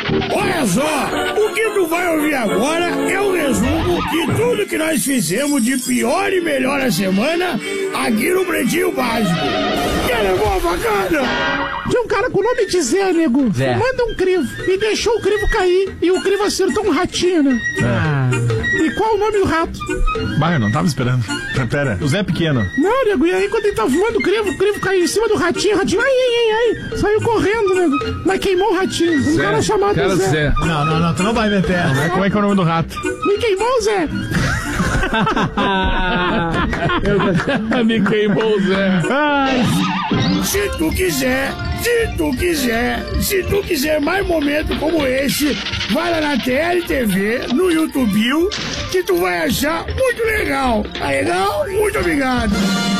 Olha só, o que tu vai ouvir agora é o resumo de tudo que nós fizemos de pior e melhor a semana aqui no Pretinho Básico. Que levou bacana? Tinha um cara com o nome de Zé, nego. Zé. Manda um crivo e deixou o crivo cair. E o crivo acertou um ratinho, né? E qual o nome do rato? Bah, eu não tava esperando. Pera, o Zé Pequeno. Não, nego, e aí quando ele tava voando o crivo caiu em cima do ratinho, ai, saiu correndo, nego. Mas queimou o ratinho. Um cara chamado Zé. Não, tu não vai meter. Como é que é o nome do rato? Me queimou o Zé. Me queimou o Zé. Ai. Se tu quiser mais momentos como esse, vai lá na TLTV, no YouTube, que tu vai achar muito legal. Tá legal? Muito obrigado.